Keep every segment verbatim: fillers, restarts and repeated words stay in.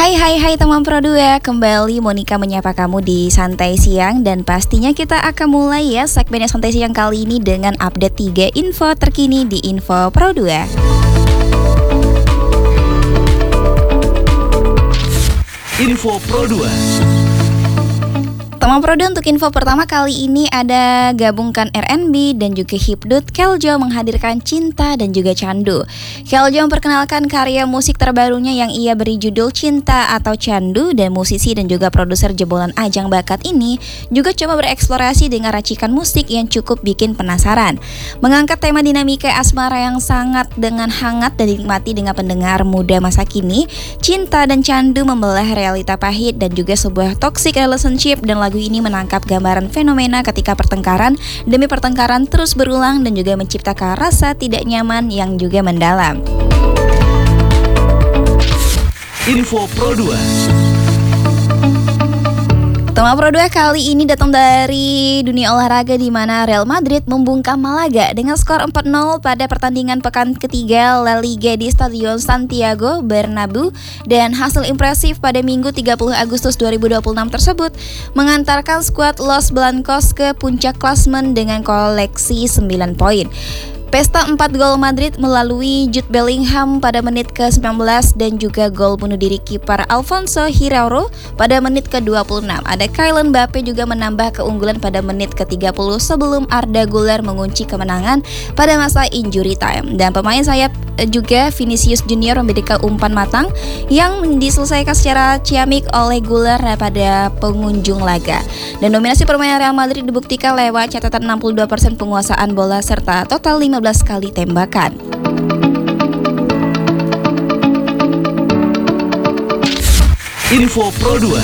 Hai hai hai teman Pro dua, kembali Monica menyapa kamu di Santai Siang. Dan pastinya kita akan mulai ya segmennya Santai Siang kali ini dengan update tiga info terkini di Info Pro dua. Info Pro dua. Teman Pro dua, untuk info pertama kali ini ada gabungkan R and B dan juga hipdut. Keljo menghadirkan Cinta dan juga Candu. Keljo memperkenalkan karya musik terbarunya yang ia beri judul Cinta atau Candu, dan musisi dan juga produser jebolan ajang bakat ini juga coba bereksplorasi dengan racikan musik yang cukup bikin penasaran. Mengangkat tema dinamika asmara yang sangat dengan hangat dan dinikmati dengan pendengar muda masa kini, Cinta dan Candu membelah realita pahit dan juga sebuah toxic relationship, dan lagu ini menangkap gambaran fenomena ketika pertengkaran demi pertengkaran terus berulang dan juga menciptakan rasa tidak nyaman yang juga mendalam. Info Pro dua. Tema Pro dua kali ini datang dari dunia olahraga, di mana Real Madrid membungkam Malaga dengan skor empat nol pada pertandingan pekan ketiga La Liga di Stadion Santiago Bernabeu, dan hasil impresif pada Minggu tiga puluh Agustus dua ribu dua puluh enam tersebut mengantarkan skuad Los Blancos ke puncak klasemen dengan koleksi sembilan poin. Pesta empat gol Madrid melalui Jude Bellingham pada menit ke sembilan belas dan juga gol bunuh diri kiper Alfonso Hirauro pada menit ke dua puluh enam. Ada Kylian Mbappe juga menambah keunggulan pada menit ke tiga puluh sebelum Arda Güler mengunci kemenangan pada masa injury time. Dan pemain sayap juga Vinicius Junior memberikan umpan matang yang diselesaikan secara ciamik oleh Güler pada pengunjung laga. Dan dominasi permainan Real Madrid dibuktikan lewat catatan enam puluh dua persen penguasaan bola serta total lima belas kali tembakan. Info Pro dua.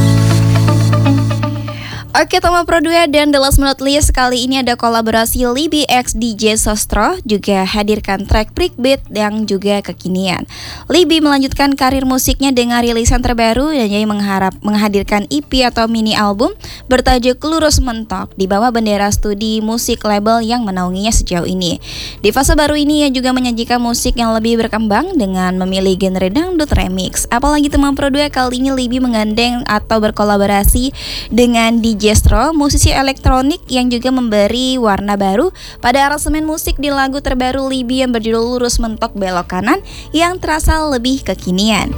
Oke teman Pro dua, dan the last minute list kali ini ada kolaborasi Libby x D J Sostro, juga hadirkan track Breakbeat yang juga kekinian. Libby melanjutkan karir musiknya dengan rilisan terbaru dan ia mengharap menghadirkan E P atau mini album bertajuk Lurus Mentok di bawah bendera studi musik label yang menaunginya sejauh ini. Di fase baru ini ia juga menyajikan musik yang lebih berkembang dengan memilih genre dangdut remix. Apalagi teman Pro dua, kali ini Libby menggandeng atau berkolaborasi dengan D J Jestro, musisi elektronik yang juga memberi warna baru pada aransemen musik di lagu terbaru Libby yang berjudul Lurus Mentok Belok Kanan yang terasa lebih kekinian.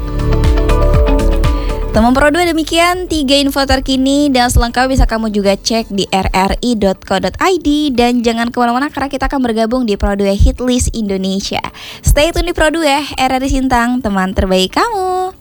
Teman Pro dua, demikian tiga info terkini, dan selengkapnya bisa kamu juga cek di r r i dot co dot i d, dan jangan kemana-mana karena kita akan bergabung di Pro dua Hitlist Indonesia. Stay tune di Pro dua, R R I Sintang, teman terbaik kamu.